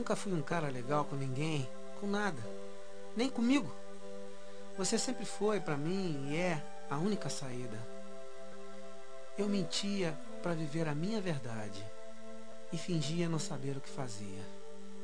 nunca fui um cara legal com ninguém, com nada, nem comigo. Você sempre foi pra mim e é a única saída. Eu mentia para viver a minha verdade e fingia não saber o que fazia.